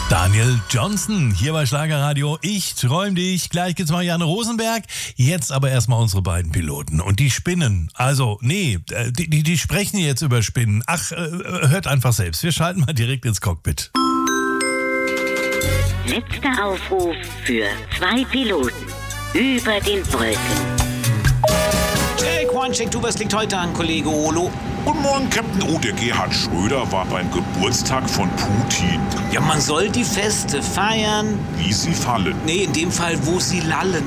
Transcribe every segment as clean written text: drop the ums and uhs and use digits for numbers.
Daniel Johnston, hier bei Schlagerradio. Ich träum dich. Gleich geht's mal Janne Rosenberg. Jetzt aber erstmal unsere beiden Piloten. Und die spinnen. Also, nee, die sprechen jetzt über Spinnen. Ach, hört einfach selbst. Wir schalten mal direkt ins Cockpit. Letzter Aufruf für 2 Piloten. Über den Brücken. Check, one, check, du, was liegt heute an, Kollege Olo? Guten Morgen, Captain. Oh, der Gerhard Schröder war beim Geburtstag von Putin. Ja, man soll die Feste feiern. Wie sie fallen. Nee, in dem Fall, wo sie lallen.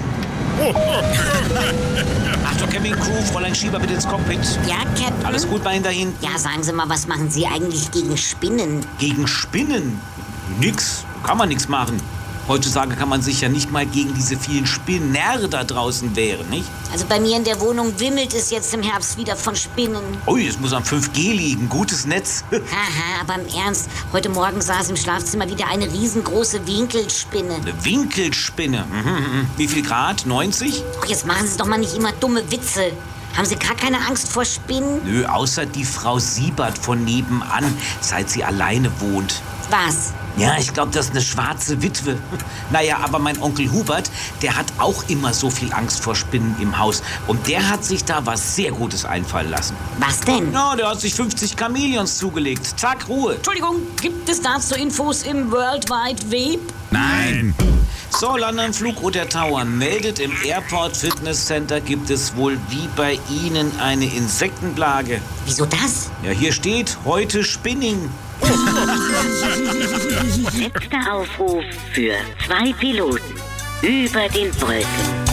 Achtung, Camping-Crew, Fräulein Schieber, bitte ins Cockpit. Ja, Captain? Alles gut bei Ihnen dahin? Ja, sagen Sie mal, was machen Sie eigentlich gegen Spinnen? Gegen Spinnen? Nix. Kann man nichts machen. Heutzutage kann man sich ja nicht mal gegen diese vielen Spinner da draußen wehren, nicht? Also bei mir in der Wohnung wimmelt es jetzt im Herbst wieder von Spinnen. Ui, es muss am 5G liegen. Gutes Netz. Haha, aber im Ernst, heute Morgen saß im Schlafzimmer wieder eine riesengroße Winkelspinne. Eine Winkelspinne. Wie viel Grad? 90? Ach, jetzt machen Sie doch mal nicht immer dumme Witze. Haben Sie gar keine Angst vor Spinnen? Nö, außer die Frau Siebert von nebenan, seit sie alleine wohnt. Was? Ja, ich glaube, das ist eine schwarze Witwe. Naja, aber mein Onkel Hubert, der hat auch immer so viel Angst vor Spinnen im Haus. Und der hat sich da was sehr Gutes einfallen lassen. Was denn? Ja, der hat sich 50 Chamäleons zugelegt. Zack, Ruhe. Entschuldigung, gibt es dazu Infos im World Wide Web? Nein. So, London Flugroute Tower meldet, im Airport Fitness Center gibt es wohl wie bei Ihnen eine Insektenplage. Wieso das? Ja, hier steht heute Spinning. Letzter Aufruf für 2 Piloten. Über den Brücken.